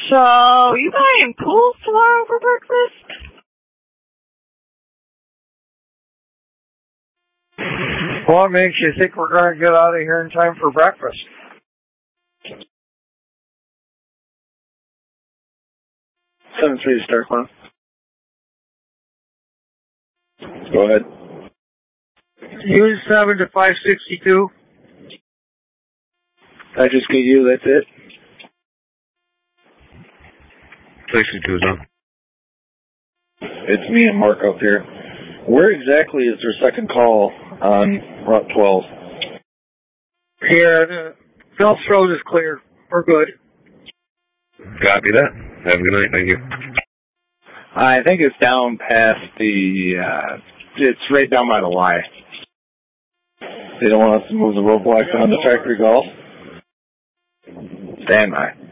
So, you buying pools tomorrow for breakfast? What makes you think we're going to get out of here in time for breakfast? Seven three Star Clown. Go ahead. Use 7 to 562. I just get you, that's it? 62 done. It's me and Mark up here. Where exactly is their second call on Route 12? Here, Phelps Road is clear. We're good. Copy that. Have a good night. Thank you. I think it's down past it's right down by the Y. They don't want us to move the roadblocks on the factory golf. Stand by.